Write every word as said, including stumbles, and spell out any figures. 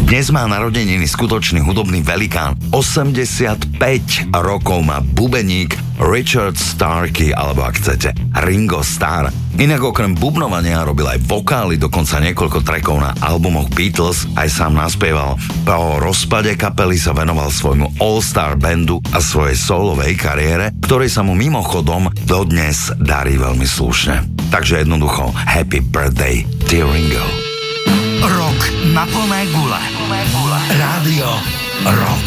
Dnes má narodeniny skutočný hudobný velikán. osemdesiatpäť rokov má bubeník Richard Starkey, alebo ak chcete, Ringo Starr. Inak okrem bubnovania robil aj vokály, dokonca niekoľko trackov na albumoch Beatles, aj sám naspieval. Po rozpade kapely sa venoval svojmu all-star bandu a svojej solovej kariére, ktorej sa mu mimochodom dodnes darí veľmi slušne. Takže jednoducho, happy birthday, dear Ringo. Rok na plné gule. Rádio Rock.